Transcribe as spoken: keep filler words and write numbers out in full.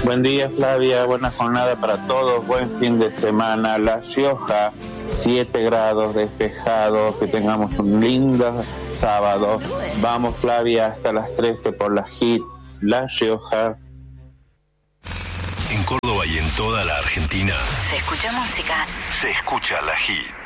Buen día, Flavia, buena jornada para todos, buen fin de semana. La Rioja, siete grados, despejado, que tengamos un lindo sábado. Vamos, Flavia, hasta las trece por la Hit, La Rioja. En Córdoba y en toda la Argentina se escucha música. Se escucha la Hit.